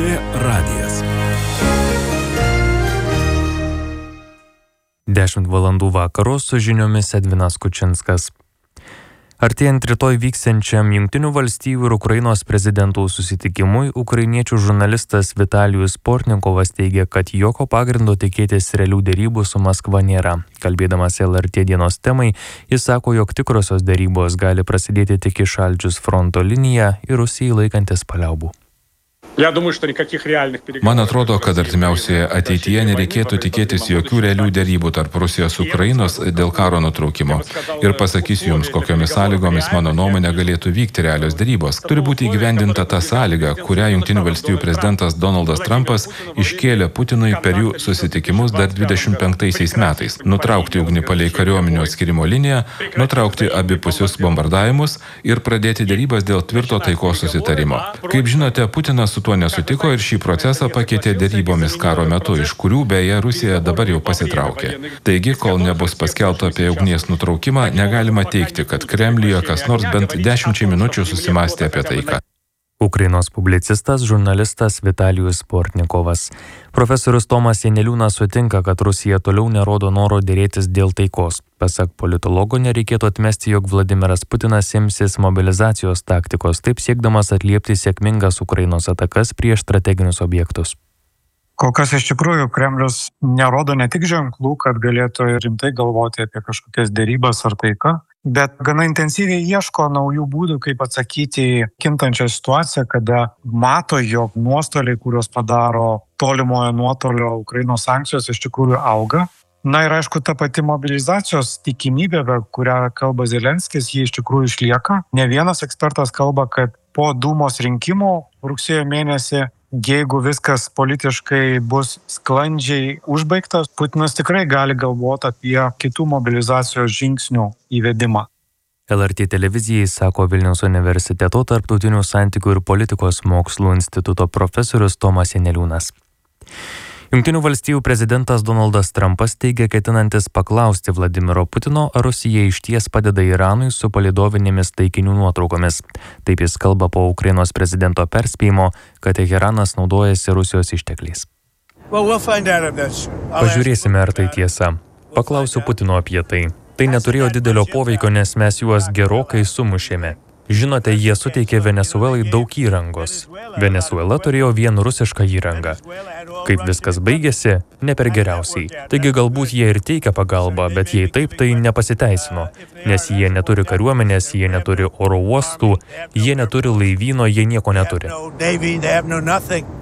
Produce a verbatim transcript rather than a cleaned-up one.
lrt radijas. dešimt valandų vakaro su žiniomis Edvinas Kučinskas. Artėjant rytoj vyksiančiam Jungtinių valstybių ir Ukrainos prezidentų susitikimui, ukrainiečių žurnalistas Vitalijus Portnikovas teigia, kad jokio pagrindo tikėtis realių derybų su Maskva nėra. Kalbėdamas L R T dienos temai, jis sako, jog tikrosios derybos gali prasidėti tik įšaldžius fronto liniją ir Rusijai laikantis paliaubų. Man atrodo, kad artimiausioje ateityje nereikėtų tikėtis jokių realių derybų tarp Rusijos ir Ukrainos dėl karo nutraukimo. Ir pasakysiu Jums, kokiomis sąlygomis mano nuomonė galėtų vykti realios derybos. Turi būti įgyvendinta ta sąlyga, kurią Jungtinių valstijų prezidentas Donaldas Trumpas iškėlė Putinui per jų susitikimus dar dvidešimt penktaisiais metais. Nutraukti ugnį palei kariuomenių atskirimo liniją, nutraukti abipusius bombardavimus ir pradėti derybas dėl tvirto taikos susitarimo. Kaip žinote, Putinas su tuo nesutiko ir šį procesą pakeitė derybomis karo metu, iš kurių beje Rusija dabar jau pasitraukė. Taigi, kol nebus paskelbta apie ugnies nutraukimą, negalima teigti, kad Kremliuje kas nors bent dešimčiai minučių susimąstė apie taiką. Ukrainos publicistas, žurnalistas Vitalijus Portnikovas. Profesorius Tomas Janeliūnas sutinka, kad Rusija toliau nerodo noro dėrėtis dėl taikos. Pasak politologo, nereikėtų atmesti, jog Vladimiras Putinas imsis mobilizacijos taktikos, taip siekdamas atliepti sėkmingas Ukrainos atakas prieš strateginius objektus. Kol kas iš tikrųjų Kremlius nerodo ne tik ženklų, kad galėtų rimtai galvoti apie kažkokias derybas ar taiką, bet gana intensyviai ieško naujų būdų, kaip atsakyti į kintančią situaciją, kada mato, jog nuostoliai, kuriuos padaro tolimojo nuotolio Ukrainos sankcijos, iš tikrųjų auga. Na ir aišku, ta pati mobilizacijos tikimybė, apie kurią kalba Zelenskis, ji iš tikrųjų išlieka. Ne vienas ekspertas kalba, kad po Dūmos rinkimų rugsėjo mėnesį, jeigu viskas politiškai bus sklandžiai užbaigtas, Putinas tikrai gali galvoti apie kitų mobilizacijos žingsnių įvedimą. L R T televizijai sako Vilniaus universiteto tarptautinių santykių ir politikos mokslų instituto profesorius Tomas Janeliūnas. Jungtinių valstijų prezidentas Donaldas Trumpas teigia, ketinantis paklausti Vladimiro Putino, ar Rusija išties padeda Iranui su palydovinėmis taikinių nuotraukomis. Taip jis kalba po Ukrainos prezidento perspėjimo, kad Teheranas naudojasi Rusijos ištekliais. Pažiūrėsime, ar tai tiesa. Paklausiu Putino apie tai. Tai neturėjo didelio poveikio, nes mes juos gerokai sumušėme. Žinote, jie suteikė Venesuelai daug įrangos. Venesuela turėjo vien rusišką įrangą. Kaip viskas baigėsi, ne per geriausiai. Taigi galbūt jie ir teikia pagalbą, bet jei taip, tai nepasiteisino. Nes jie neturi kariuomenės, jie neturi oro uostų, jie neturi laivyno, jie nieko neturi.